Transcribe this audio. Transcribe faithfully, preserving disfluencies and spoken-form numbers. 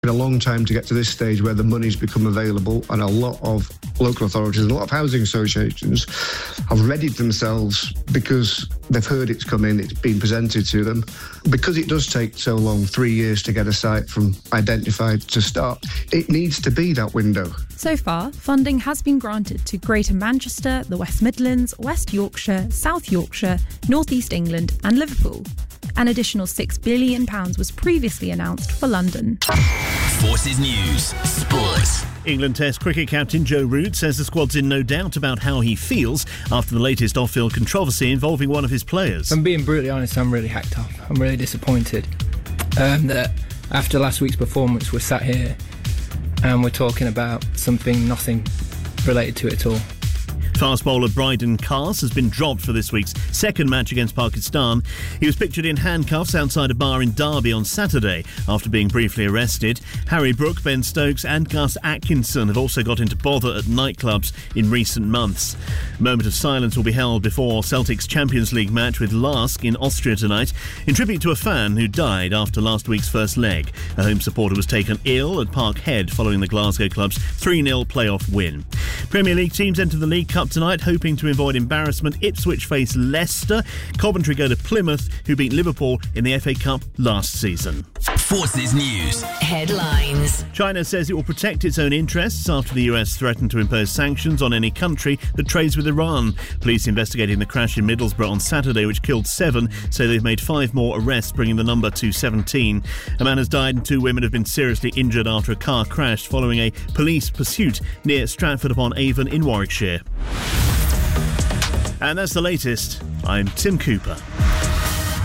been a long time to get to this stage where the money's become available, and a lot of local authorities and a lot of housing associations have readied themselves because they've heard it's coming, it's been presented to them. Because it does take so long, three years to get a site from identified to start, it needs to be that window. So far, funding has been granted to Greater Manchester, the West Midlands, West Yorkshire, South Yorkshire, North East England and Liverpool. An additional six billion pounds was previously announced for London. Forces News Sport. England Test cricket captain Joe Root says the squad's in no doubt about how he feels after the latest off-field controversy involving one of his players. I'm being brutally honest, I'm really hacked up. I'm really disappointed um, that after last week's performance we're sat here and we're talking about something nothing related to it at all. Fast bowler Bryden Cars has been dropped for this week's second match against Pakistan. He was pictured in handcuffs outside a bar in Derby on Saturday after being briefly arrested. Harry Brook, Ben Stokes and Gus Atkinson have also got into bother at nightclubs in recent months. A moment of silence will be held before Celtic's Champions League match with Lask in Austria tonight, in tribute to a fan who died after last week's first leg. A home supporter was taken ill at Parkhead following the Glasgow club's three nil playoff win. Premier League teams enter the League Cup tonight, hoping to avoid embarrassment. Ipswich face Leicester. Coventry go to Plymouth, who beat Liverpool in the F A Cup last season. Forces News Headlines. China says it will protect its own interests after the U S threatened to impose sanctions on any country that trades with Iran. Police investigating the crash in Middlesbrough on Saturday, which killed seven, say they've made five more arrests, bringing the number to seventeen. A man has died and two women have been seriously injured after a car crashed following a police pursuit near Stratford-upon-Avon in Warwickshire. And that's the latest. I'm Tim Cooper.